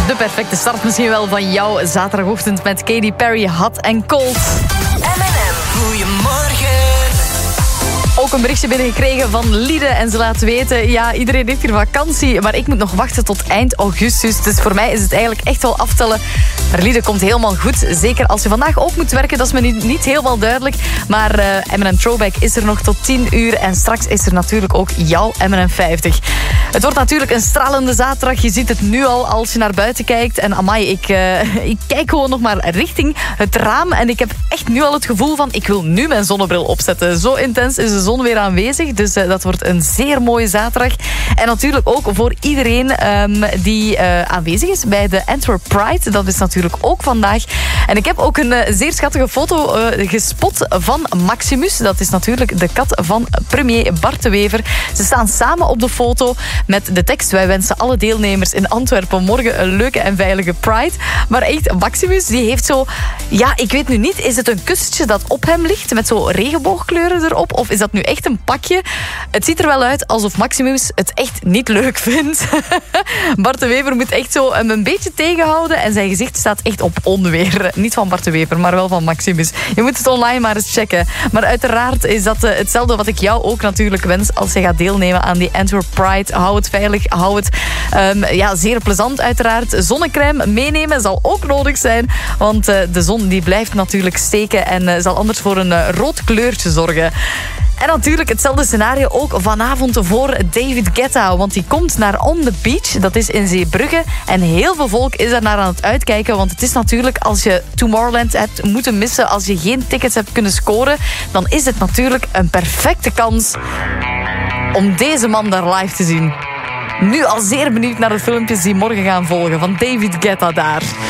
De perfecte start misschien wel van jouw zaterdagochtend met Katy Perry, Hot and Cold. M&M, goeiemorgen. Ook een berichtje binnengekregen van Liede en ze laat weten... ja, iedereen heeft hier vakantie, maar ik moet nog wachten tot eind augustus. Dus voor mij is het eigenlijk echt wel aftellen. Maar Liede komt helemaal goed. Zeker als je vandaag ook moet werken, dat is me niet helemaal duidelijk. Maar M&M Throwback is er nog tot 10 uur. En straks is er natuurlijk ook jouw M&M 50. Het wordt natuurlijk een stralende zaterdag. Je ziet het nu al als je naar buiten kijkt. En amai, ik kijk gewoon nog maar richting het raam. En ik heb echt nu al het gevoel van... ik wil nu mijn zonnebril opzetten. Zo intens is de zon weer aanwezig. Dus dat wordt een zeer mooie zaterdag. En natuurlijk ook voor iedereen die aanwezig is bij de Antwerp Pride. Dat is natuurlijk ook vandaag. En ik heb ook een zeer schattige foto gespot van Maximus. Dat is natuurlijk de kat van premier Bart de Wever. Ze staan samen op de foto met de tekst: wij wensen alle deelnemers in Antwerpen morgen een leuke en veilige Pride. Maar echt, Maximus die heeft zo... ja, ik weet nu niet, is het een kussentje dat op hem ligt met zo regenboogkleuren erop? Of is dat nu echt een pakje? Het ziet er wel uit alsof Maximus het echt niet leuk vindt. Bart de Wever moet echt zo hem een beetje tegenhouden en zijn gezicht staat echt op onweer. Niet van Bart de Wever, maar wel van Maximus. Je moet het online maar eens checken. Maar uiteraard is dat hetzelfde wat ik jou ook natuurlijk wens als je gaat deelnemen aan die Antwerp Pride. Hou het veilig, hou het zeer plezant uiteraard. Zonnecrème meenemen zal ook nodig zijn, want de zon die blijft natuurlijk steken en zal anders voor een rood kleurtje zorgen. En natuurlijk hetzelfde scenario ook vanavond voor David Guetta. Want die komt naar On The Beach. Dat is in Zeebrugge. En heel veel volk is daar naar aan het uitkijken. Want het is natuurlijk, als je Tomorrowland hebt moeten missen, als je geen tickets hebt kunnen scoren, dan is het natuurlijk een perfecte kans om deze man daar live te zien. Nu al zeer benieuwd naar de filmpjes die morgen gaan volgen van David Guetta daar.